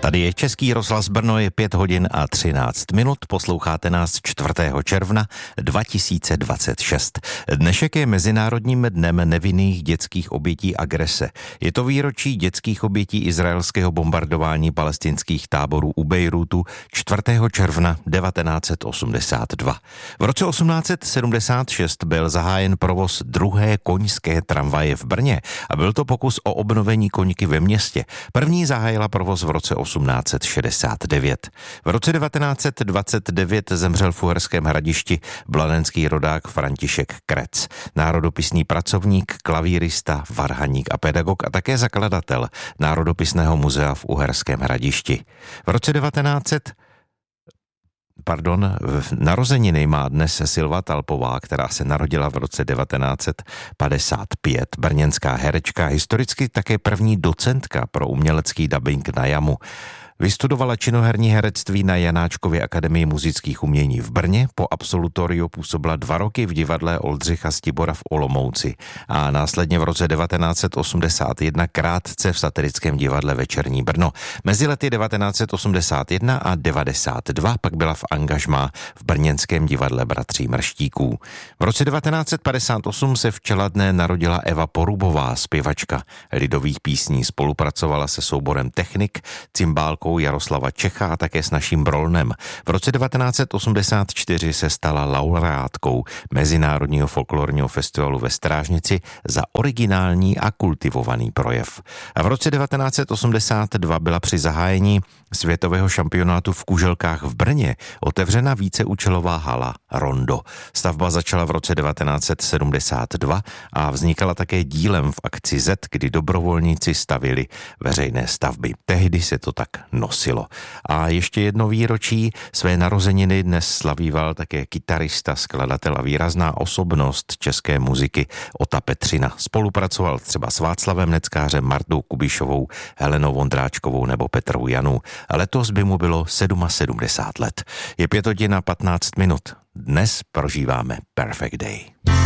Tady je Český rozhlas Brno, je 5 hodin a 13 minut, posloucháte nás 4. června 2026. Dnešek je Mezinárodním dnem nevinných dětských obětí agrese. Je to výročí dětských obětí izraelského bombardování palestinských táborů u Bejrútu 4. června 1982. V roce 1876 byl zahájen provoz druhé koňské tramvaje v Brně a byl to pokus o obnovení koňky ve městě. První zahájila provoz v roce 1869. V roce 1929 zemřel v Uherském Hradišti bladenský rodák František Krec, národopisný pracovník, klavírista, varhaník a pedagog a také zakladatel Národopisného muzea v Uherském Hradišti. V roce narozeniny má dnes Silva Talpová, která se narodila v roce 1955. Brněnská herečka, historicky také první docentka pro umělecký dabing na jamu. Vystudovala činoherní herectví na Janáčkově akademii muzických umění v Brně, po absolutoriu působila 2 roky v divadle Oldřicha Stibora v Olomouci a následně v roce 1981 krátce v satirickém divadle Večerní Brno. Mezi lety 1981 a 92 pak byla v angažmá v brněnském divadle Bratří Mrštíků. V roce 1958 se v Čeladné narodila Eva Porubová, zpěvačka lidových písní, spolupracovala se souborem Technik, cymbálkou Jaroslava Čecha a také s naším Brolnem. V roce 1984 se stala laureátkou Mezinárodního folklorního festivalu ve Strážnici za originální a kultivovaný projev. A v roce 1982 byla při zahájení světového šampionátu v kuželkách v Brně otevřena víceúčelová hala Rondo. Stavba začala v roce 1972 a vznikala také dílem v akci Z, kdy dobrovolníci stavili veřejné stavby. Tehdy se to tak nosilo. A ještě jedno výročí, své narozeniny dnes slavíval také kytarista, skladatel a výrazná osobnost české muziky Ota Petřina. Spolupracoval třeba s Václavem Neckářem, Martou Kubišovou, Helenou Vondráčkovou nebo Petrou Janou. A letos by mu bylo 77 let. Je 5 hodin a 15 minut. Dnes prožíváme Perfect Day.